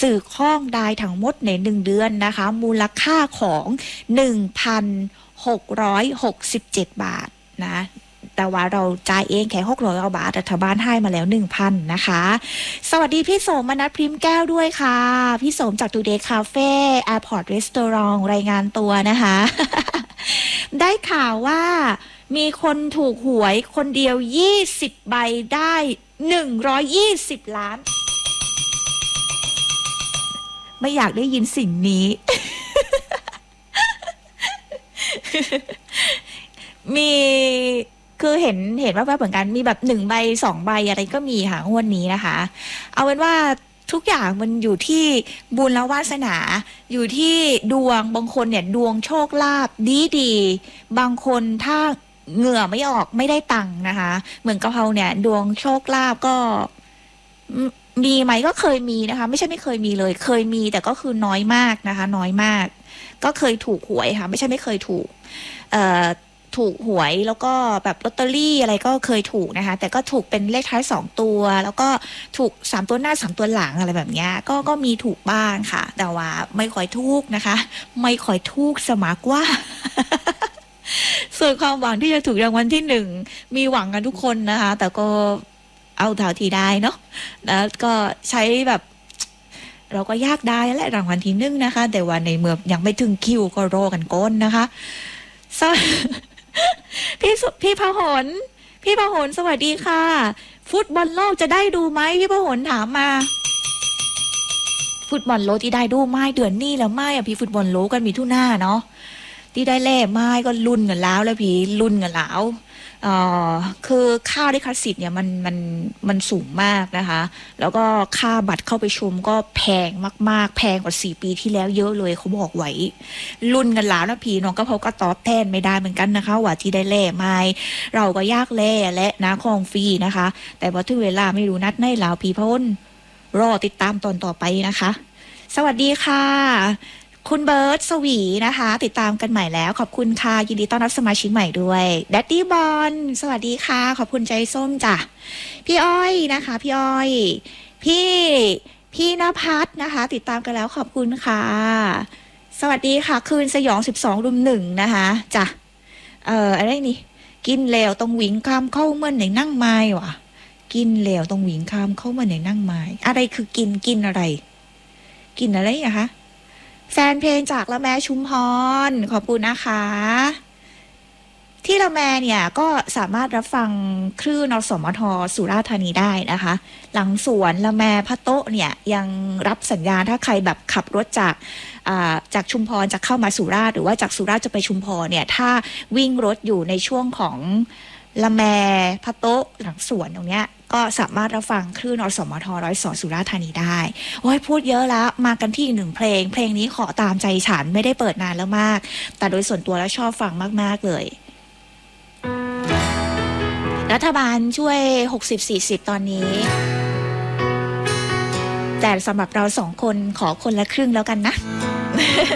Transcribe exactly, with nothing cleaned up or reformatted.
สื่อข้องได้ทั้งหมดในหนึ่งเดือนนะคะมูลค่าของ หนึ่งพันหกร้อยหกสิบเจ็ด บาทนะแต่ว่าเราจ่ายเองแค่หกร้อยบาทรัฐบาลให้มาแล้ว หนึ่งพัน นะคะสวัสดีพี่โสมนัสพริมแก้วด้วยค่ะพี่โสมจาก Today Cafe Airport Restaurant รายงานตัวนะคะ ได้ข่าวว่ามีคนถูกหวยคนเดียวยี่สิบใบได้หนึ่งร้อยยี่สิบล้านไม่อยากได้ยินสิ่งนี้ มีคือเห็นเห็นว่าแบบเหมือนกันมีแบบหนึ่งใบสองใบอะไรก็มีค่ะงวดนี้นะคะเอาเป็นว่าทุกอย่างมันอยู่ที่บุญและวาสนาอยู่ที่ดวงบางคนเนี่ยดวงโชคลาภดีดีบางคนถ้าเหงื่อไม่ออกไม่ได้ตังค์นะคะเหมือนกะเพราเนี่ยดวงโชคลาภก็มีไหมก็เคยมีนะคะไม่ใช่ไม่เคยมีเลยเคยมีแต่ก็คือน้อยมากนะคะน้อยมากก็เคยถูกหวยค่ะไม่ใช่ไม่เคยถูกเอ่อถูกหวยแล้วก็แบบลอตเตอรี่อะไรก็เคยถูกนะคะแต่ก็ถูกเป็นเลขท้ายสองตัวแล้วก็ถูกสามตัวหน้าสามตัวหลังอะไรแบบนี้ก็ก็มีถูกบ้างค่ะแต่ว่าไม่ค่อยถูกนะคะไม่ค่อยถูกสมากว่า ส่วนความหวังที่จะถูกรางวัลที่หนึ่งมีหวังกันทุกคนนะคะแต่ก็เอาเท่าที่ได้เนาะแล้วก็ใช้แบบเราก็ยากได้และรางวัลที่หนึ่งนะคะแต่ว่าในเมื่อยังไม่ถึงคิวก็รอกันก้นนะคะสวัสดีพี่พี่พหลพี่พหลสวัสดีค่ะฟุตบอลโลกจะได้ดูไหมพี่พหลถามมาฟุตบอลโลกที่ได้ดูไหมเดือนนี้แล้วไหมอ่ะพี่ฟุตบอลโลกกันมีทุน่าเนาะที่ได้เล่ไม้ก็ลุ้นกันแล้วแล้วพี่ลุ้นกันแล้วเอ่อคือค่าลิขสิทธิ์เนี่ยมันมันมันสูงมากนะคะแล้วก็ค่าบัตรเข้าไปชมก็แพงมากๆแพงกว่าสี่ปีที่แล้วเยอะเลยเขาบอกไว้ลุ้นกันแล้วนะพี่น้องก็เขาก็ตอบแทนไม่ได้เหมือนกันนะคะว่าที่ได้เล่ไม้เราก็ยากเล่และนะของฟรีนะคะแต่พอถึงเวลาไม่รู้นัดในลาวพี่พ้นรอติดตามตอนต่อไปนะคะสวัสดีค่ะคุณเบิร์ตสวีนะคะติดตามกันใหม่แล้วขอบคุณค่ะยินดีต้อนรับสมาชิกใหม่ด้วยแดดดี้บอลสวัสดีค่ะขอบคุณใจส้มจ้ะพี่อ้อยนะคะพี่อ้อยพี่พี่ณภัทรนะคะติดตามกันแล้วขอบคุณค่ะสวัสดีค่ะคืนสยองสิบสองรุมหนึ่งนะคะจ้ะเอ่ออะไรนี่กินแล้วต้องวิ่งข้ามเข้าเมื่อไหนนั่งไม้วะกินแล้วต้องวิ่งข้ามเข้าเมื่อไหนนั่งไม้อะไรคือกินกินอะไรกินอะไรอะคะแฟนเพลงจากละแมชุมพรขอบคุณนะคะที่ละแมเนี่ยก็สามารถรับฟังคลื่นนสมทสุราษฎร์ธานีได้นะคะหลังสวนละแมพะโต๊ะเนี่ยยังรับสัญญาณถ้าใครแบบขับรถจากจากชุมพรจะเข้ามาสุราษฎร์หรือว่าจากสุราษฎร์จะไปชุมพรเนี่ยถ้าวิ่งรถอยู่ในช่วงของละแมพะโต๊ะหลังสวนตรงเนี้ยก็สามารถรับฟังคลื่นอสมทร้อยสอสุราษฎร์ธานีได้โอ้ยพูดเยอะแล้วมากันที่อีกหนึ่งเพลงเพลงนี้ขอตามใจฉันไม่ได้เปิดนานแล้วมากแต่โดยส่วนตัวแล้วชอบฟังมากๆเลยรัฐบาลช่วย หกสิบสี่สิบ ตอนนี้แต่สำหรับเราสองคนขอคนละครึ่งแล้วกันนะ